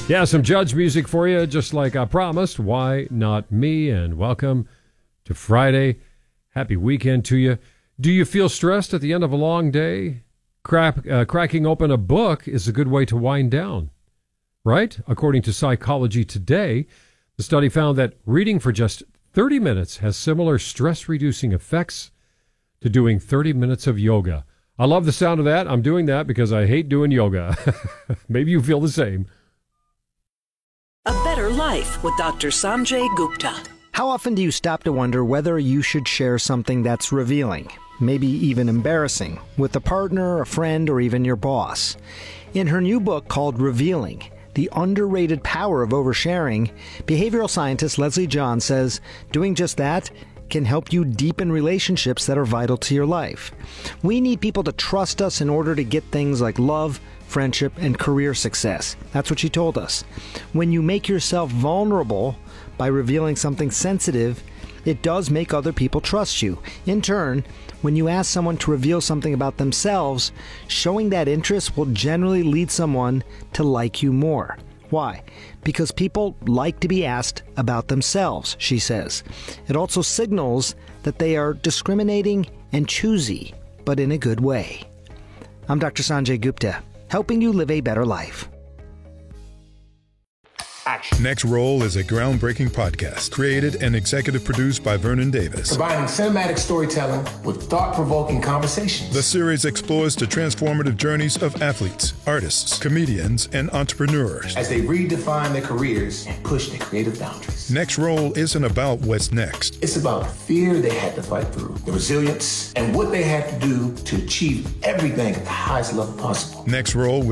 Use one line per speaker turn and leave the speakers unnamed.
Yeah, some Judge music for you, just like I promised. Why Not Me? And welcome to Friday. Happy weekend to you. Do you feel stressed at the end of a long day? Cracking open a book is a good way to wind down, right? According to Psychology Today, the study found that reading for just 30 minutes has similar stress-reducing effects to doing 30 minutes of yoga. I love the sound of that. I'm doing that because I hate doing yoga. Maybe you feel the same.
A Better Life with Dr. Sanjay Gupta.
How often do you stop to wonder whether you should share something that's revealing, maybe even embarrassing, with a partner, a friend, or even your boss? In her new book called Revealing, The Underrated Power of Oversharing, behavioral scientist Leslie John says doing just that can help you deepen relationships that are vital to your life. We need people to trust us in order to get things like love, friendship, and career success. That's what she told us. When you make yourself vulnerable by revealing something sensitive, it does make other people trust you. In turn, when you ask someone to reveal something about themselves, showing that interest will generally lead someone to like you more. Why? Because people like to be asked about themselves, she says. It also signals that they are discriminating and choosy, but in a good way. I'm Dr. Sanjay Gupta, helping you live a better life.
Next Roll is a groundbreaking podcast created and executive produced by Vernon Davis.
Combining cinematic storytelling with thought-provoking conversations.
The series explores the transformative journeys of athletes, artists, comedians, and entrepreneurs
as they redefine their careers and push their creative boundaries.
Next Roll isn't about what's next.
It's about the fear they had to fight through, the resilience, and what they had to do to achieve everything at the highest level possible.
Next Roll